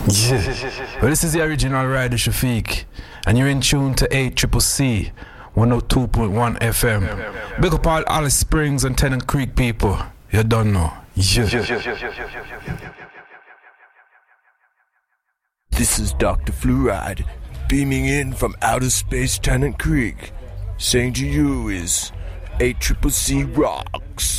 Yeah. Well, this is the original Rider Shafiq, and you're in tune to 8CCC 102.1 FM. Big up all Alice Springs and Tennant Creek people. You don't know. Yeah. This is Dr. Fluoride, beaming in from outer space Tennant Creek. Saying to you is 8CCC rocks.